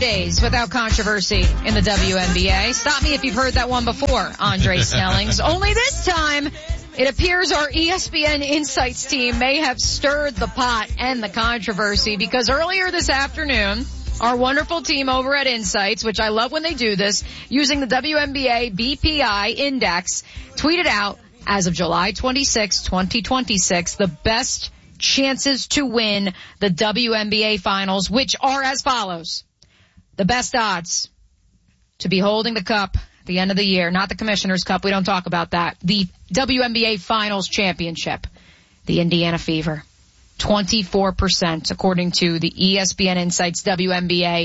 days without controversy in the WNBA. Stop me if you've heard that one before, Andre Snellings. Only this time, it appears our ESPN Insights team may have stirred the pot and the controversy, because earlier this afternoon, our wonderful team over at Insights, which I love when they do this, using the WNBA BPI index, tweeted out, as of July 26, 2026, the best chances to win the WNBA finals, which are as follows. The best odds to be holding the cup at the end of the year, not the Commissioner's Cup, we don't talk about that. The WNBA Finals Championship, the Indiana Fever. 24%, according to the ESPN Insights WNBA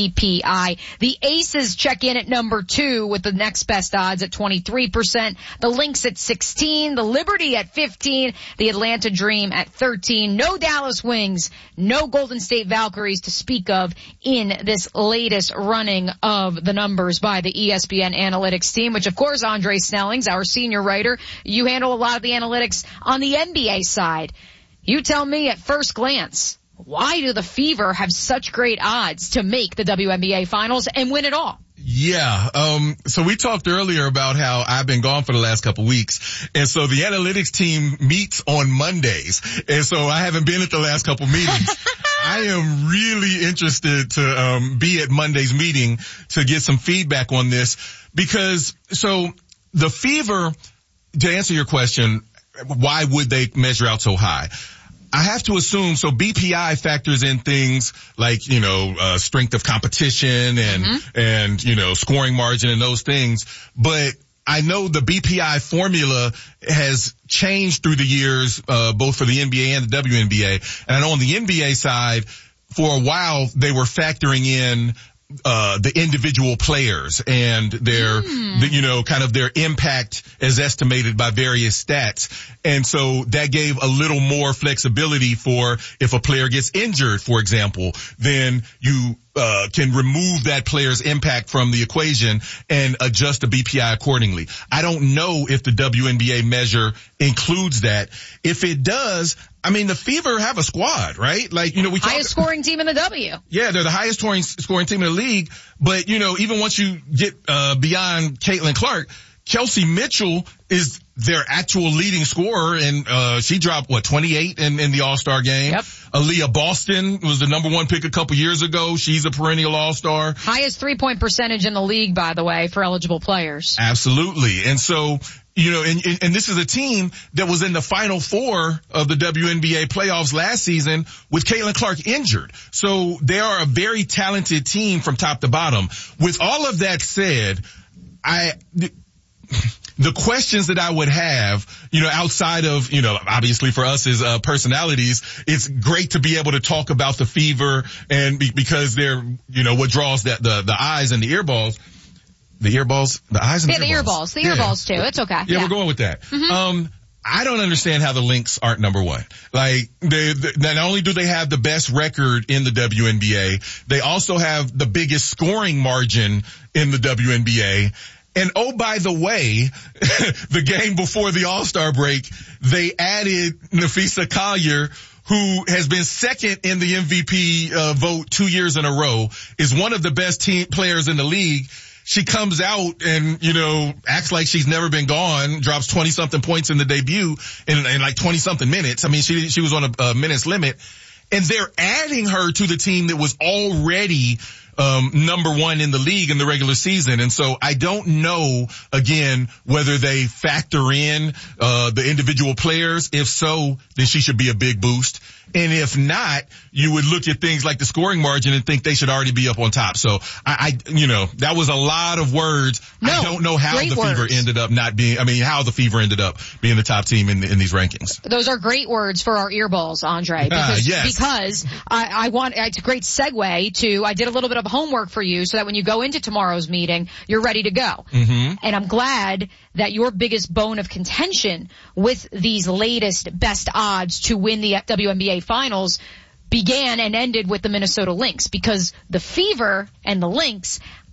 BPI. The Aces check in at number 2 with the next best odds at 23%. The Lynx at 16%. The Liberty at 15%. The Atlanta Dream at 13%. No Dallas Wings. No Golden State Valkyries to speak of in this latest running of the numbers by the ESPN Analytics team, which, of course, Andre Snellings, our senior writer, you handle a lot of the analytics on the NBA side. You tell me at first glance, why do the Fever have such great odds to make the WNBA finals and win it all? Yeah, so we talked earlier about how I've been gone for the last couple weeks, and so the analytics team meets on Mondays, and so I haven't been at the last couple meetings. I am really interested to be at Monday's meeting to get some feedback on this, because so the Fever, to answer your question, why would they measure out so high? I have to assume, so BPI factors in things like, strength of competition and, scoring margin and those things. But I know the BPI formula has changed through the years, both for the NBA and the WNBA. And I know on the NBA side, for a while, they were factoring in the individual players and their, kind of their impact as estimated by various stats. And so that gave a little more flexibility for if a player gets injured, for example, then you can remove that player's impact from the equation and adjust the BPI accordingly. I don't know if the WNBA measure includes that. If it does, I mean, the Fever have a squad, right? Like, we talk highest scoring team in the W. Yeah, they're the highest scoring team in the league. But, even once you get beyond Caitlin Clark, Kelsey Mitchell is their actual leading scorer, and she dropped 28 in the All-Star game. Yep. Aaliyah Boston was the number 1 pick a couple years ago. She's a perennial All-Star. Highest 3-point percentage in the league, by the way, for eligible players. Absolutely. And so, and this is a team that was in the Final Four of the WNBA playoffs last season with Caitlin Clark injured. So they are a very talented team from top to bottom. With all of that said, the questions that I would have, outside of, obviously for us as personalities, it's great to be able to talk about the Fever and because they're, what draws the eyes and the earballs. The earballs, the eyes and the earballs. The earballs too. It's okay. Yeah, we're going with that. Mm-hmm. I don't understand how the Lynx aren't number 1. Like, they not only do they have the best record in the WNBA, they also have the biggest scoring margin in the WNBA. And oh, by the way, the game before the All-Star break, they added Napheesa Collier, who has been second in the MVP vote 2 years in a row, is one of the best team players in the league. She comes out and, acts like she's never been gone, drops 20-something points in the debut in like 20-something minutes. I mean, she was on a minutes limit. And they're adding her to the team that was already number 1 in the league in the regular season. And so I don't know, again, whether they factor in the individual players. If so, then she should be a big boost. And if not, you would look at things like the scoring margin and think they should already be up on top. So that was a lot of words. No, I don't know how the Fever ended up how the Fever ended up being the top team in these rankings. Those are great words for our earballs, Andre. Because, yes. Because it's a great segue to, I did a little bit of homework for you so that when you go into tomorrow's meeting, you're ready to go. Mm-hmm. And I'm glad that your biggest bone of contention with these latest best odds to win the WNBA finals began and ended with the Minnesota Lynx, because the Fever and the Lynx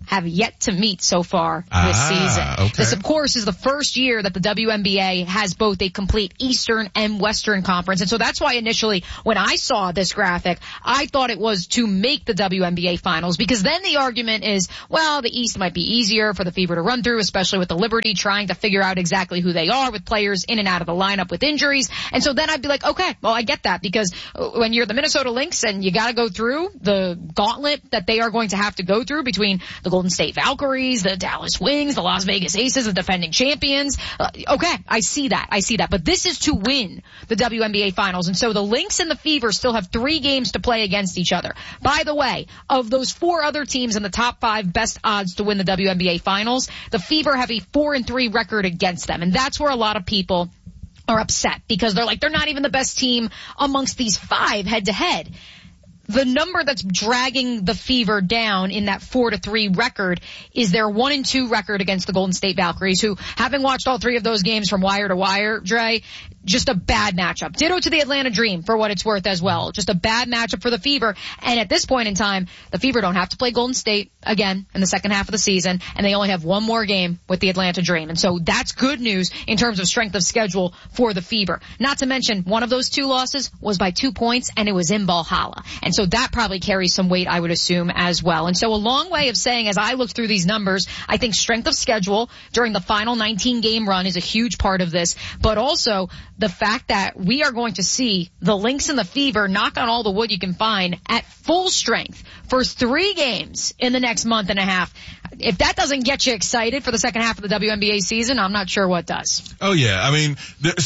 have yet to meet so far this season. Okay. This, of course, is the first year that the WNBA has both a complete Eastern and Western conference. And so that's why initially when I saw this graphic, I thought it was to make the WNBA finals, because then the argument is, well, the East might be easier for the Fever to run through, especially with the Liberty trying to figure out exactly who they are with players in and out of the lineup with injuries. And so then I'd be like, okay, well, I get that, because when you're the Minnesota Lynx and you got to go through the gauntlet that they are going to have to go through between the Golden State Valkyries, the Dallas Wings, the Las Vegas Aces, the defending champions. Okay, I see that. But this is to win the WNBA finals. And so the Lynx and the Fever still have 3 games to play against each other. By the way, of those 4 other teams in the top 5 best odds to win the WNBA finals, the Fever have a 4-3 record against them. And that's where a lot of people are upset, because they're like, they're not even the best team amongst these 5 head to head. The number that's dragging the Fever down in that 4-3 record is their 1-2 record against the Golden State Valkyries, who, having watched all 3 of those games from wire to wire, Dre, just a bad matchup. Ditto to the Atlanta Dream, for what it's worth as well. Just a bad matchup for the Fever. And at this point in time, the Fever don't have to play Golden State again in the second half of the season, and they only have 1 more game with the Atlanta Dream. And so that's good news in terms of strength of schedule for the Fever. Not to mention, one of those 2 losses was by 2 points, and it was in Valhalla. And so that probably carries some weight, I would assume, as well. And so a long way of saying, as I look through these numbers, I think strength of schedule during the final 19-game run is a huge part of this, but also the fact that we are going to see the Lynx and the Fever, knock on all the wood you can find, at full strength for 3 games in the next month and a half. If that doesn't get you excited for the second half of the WNBA season, I'm not sure what does. Oh yeah, I mean,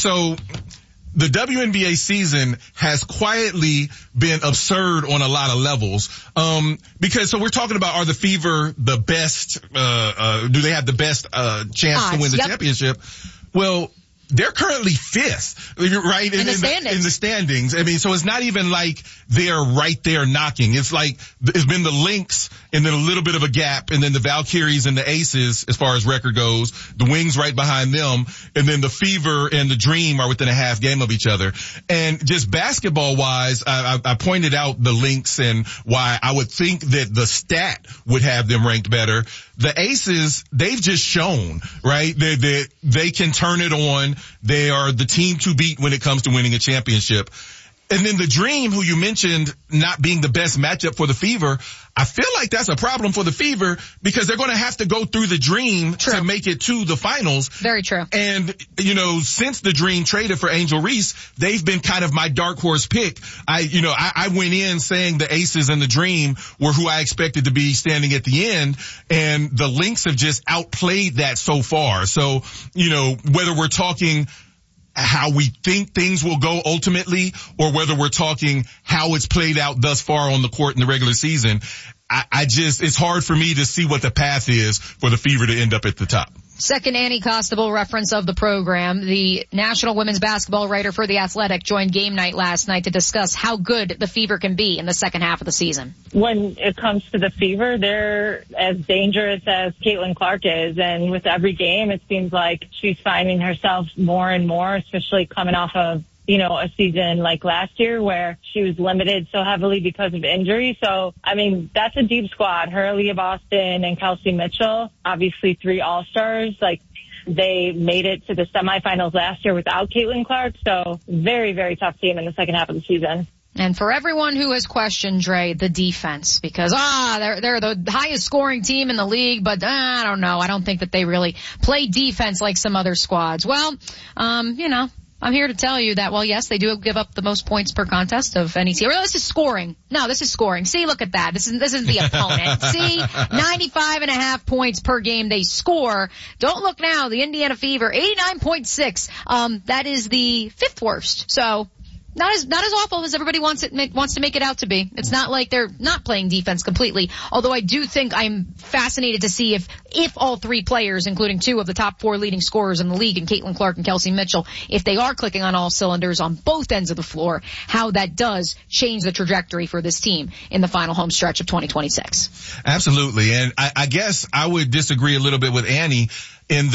the WNBA season has quietly been absurd on a lot of levels. Because we're talking about, are the Fever the best, do they have the best, chance to win the championship? Well, they're currently 5th, right? In the standings. I mean, so it's not even like they're right there knocking. It's like, it's been the Lynx and then a little bit of a gap, and then the Valkyries and the Aces as far as record goes, the Wings right behind them, and then the Fever and the Dream are within a half game of each other. And just basketball wise, I pointed out the Lynx and why I would think that the stat would have them ranked better. The Aces, they've just shown, right? They can turn it on. They are the team to beat when it comes to winning a championship. And then the Dream, who you mentioned not being the best matchup for the Fever, I feel like that's a problem for the Fever, because they're going to have to go through the Dream to make it to the finals. Very true. And, since the Dream traded for Angel Reese, they've been kind of my dark horse pick. I went in saying the Aces and the Dream were who I expected to be standing at the end, and the Lynx have just outplayed that so far. So, whether we're talking how we think things will go ultimately, or whether we're talking how it's played out thus far on the court in the regular season, it's hard for me to see what the path is for the Fever to end up at the top. Second Annie Costabile reference of the program. The national women's basketball writer for The Athletic joined Game Night last night to discuss how good the Fever can be in the second half of the season. When it comes to the Fever, they're as dangerous as Caitlin Clark is. And with every game, it seems like she's finding herself more and more, especially coming off of a season like last year where she was limited so heavily because of injury. So, I mean, that's a deep squad. Her, Aaliyah Boston, and Kelsey Mitchell, obviously 3 All-Stars. Like, they made it to the semifinals last year without Caitlin Clark. So, very, very tough team in the second half of the season. And for everyone who has questioned, Dre, the defense, because, they're the highest scoring team in the league, but I don't know. I don't think that they really play defense like some other squads. Well, I'm here to tell you that, well, yes, they do give up the most points per contest of any team. This is scoring. No, this is scoring. See, look at that. This is the opponent. See, 95.5 points per game they score. Don't look now. The Indiana Fever, 89.6. That is the 5th worst. So, not as awful as everybody wants to make it out to be. It's not like they're not playing defense completely. Although I do think I'm fascinated to see if all 3 players, including 2 of the top 4 leading scorers in the league, and Caitlin Clark and Kelsey Mitchell, if they are clicking on all cylinders on both ends of the floor, how that does change the trajectory for this team in the final home stretch of 2026. Absolutely. And I guess I would disagree a little bit with Annie in that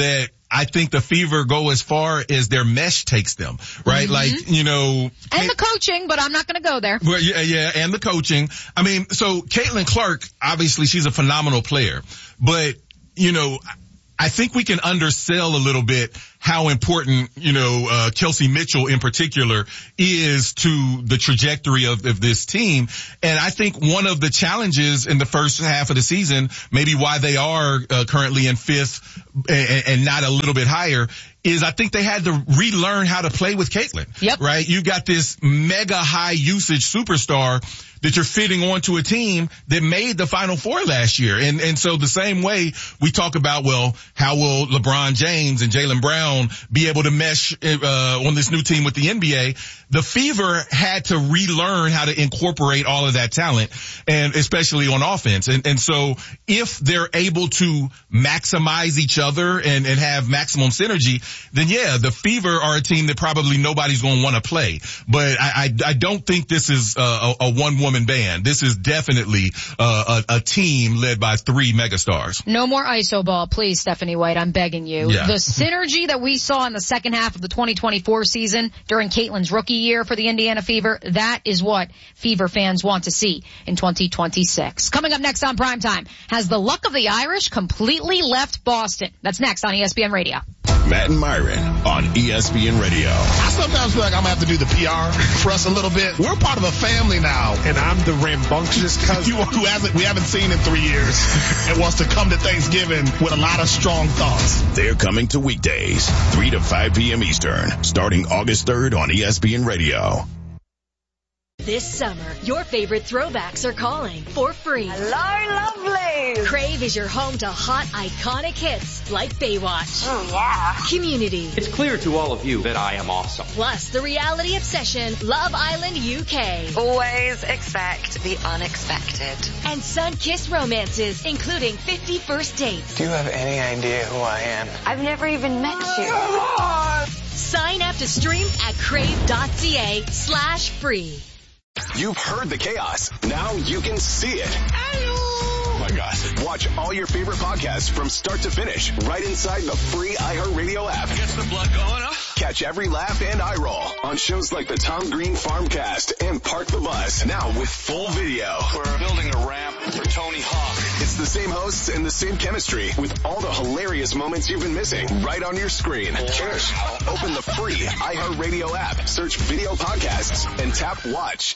I think the Fever go as far as their mesh takes them, right? Like, you know. And the coaching, but I'm not going to go there. Well, yeah, and the coaching. I mean, so Caitlin Clark, obviously she's a phenomenal player, but, you know, I think we can undersell a little bit how important, you know, Kelsey Mitchell in particular is to the trajectory of this team. And I think one of the challenges in the first half of the season, maybe why they are currently in fifth and not a little bit higher, is I think they had to relearn how to play with Caitlin. Yep. Right? You got this mega high usage superstar that you're fitting onto a team that made the Final Four last year. And so the same way we talk about, well, how will LeBron James and Jaylen Brown be able to mesh on this new team with the NBA? The Fever had to relearn how to incorporate all of that talent, and especially on offense. And so if they're able to maximize each other and have maximum synergy, then yeah, the Fever are a team that probably nobody's going to want to play. But I don't think this is a one-woman band. This is definitely a team led by three megastars. No more ISO ball, please, Stephanie White. I'm begging you. Yeah. The synergy that we saw in the second half of the 2024 season during Caitlin's rookie year for the Indiana Fever, that is what Fever fans want to see in 2026. Coming up next on Primetime, has the luck of the Irish completely left Boston? That's next on ESPN Radio. Matt and Myron on ESPN Radio. I sometimes feel like I'm going to have to do the PR for us a little bit. We're part of a family now. And I'm the rambunctious cousin we haven't seen in 3 years and wants to come to Thanksgiving with a lot of strong thoughts. They're coming to weekdays, 3 to 5 p.m. Eastern, starting August 3rd on ESPN Radio. This summer, your favorite throwbacks are calling for free. Hello, lovely. Crave is your home to hot, iconic hits like Baywatch. Oh, yeah. Community. It's clear to all of you that I am awesome. Plus, the reality obsession, Love Island UK. Always expect the unexpected. And sun-kissed romances, including 50 First Dates. Do you have any idea who I am? I've never even met you. Sign up to stream at crave.ca/free. You've heard the chaos. Now you can see it. Oh my God. Watch all your favorite podcasts from start to finish right inside the free iHeartRadio app. Gets the blood going, huh? Catch every laugh and eye roll on shows like the Tom Green Farmcast and Park the Bus. Now with full video. We're building a ramp for Tony Hawk. It's the same hosts and the same chemistry with all the hilarious moments you've been missing right on your screen. Cheers. Open the free iHeartRadio app, search video podcasts, and tap watch.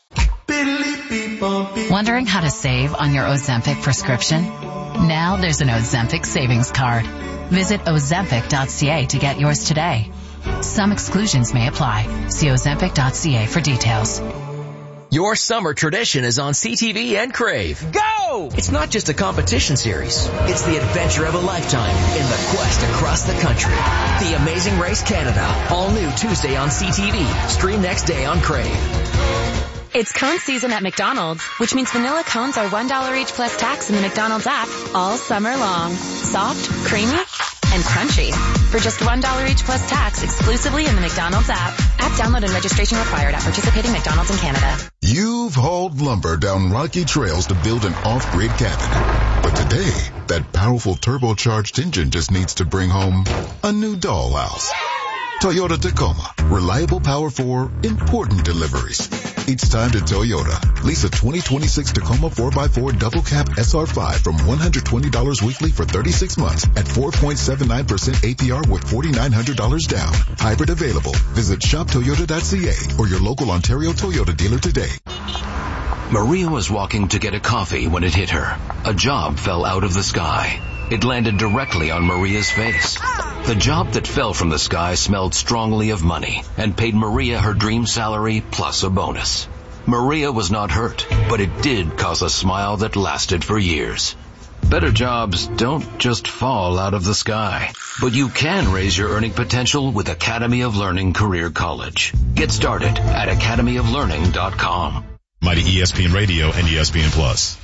Wondering how to save on your Ozempic prescription? Now there's an Ozempic savings card. Visit Ozempic.ca to get yours today. Some exclusions may apply. See Ozempic.ca for details. Your summer tradition is on CTV and Crave. Go! It's not just a competition series. It's the adventure of a lifetime in the quest across the country. The Amazing Race Canada. All new Tuesday on CTV. Stream next day on Crave. It's cone season at McDonald's, which means vanilla cones are $1 each plus tax in the McDonald's app all summer long. Soft, creamy, and crunchy. For just $1 each plus tax exclusively in the McDonald's app. App download and registration required at participating McDonald's in Canada. You've hauled lumber down rocky trails to build an off-grid cabin. But today, that powerful turbocharged engine just needs to bring home a new dollhouse. Toyota Tacoma. Reliable power for important deliveries. It's time to Toyota. Lease a 2026 Tacoma 4x4 double cab SR5 from $120 weekly for 36 months at 4.79% APR with $4,900 down. Hybrid available. Visit shoptoyota.ca or your local Ontario Toyota dealer today. Maria was walking to get a coffee when it hit her. A job fell out of the sky. It landed directly on Maria's face. The job that fell from the sky smelled strongly of money and paid Maria her dream salary plus a bonus. Maria was not hurt, but it did cause a smile that lasted for years. Better jobs don't just fall out of the sky, but you can raise your earning potential with Academy of Learning Career College. Get started at academyoflearning.com. Mighty ESPN Radio and ESPN Plus.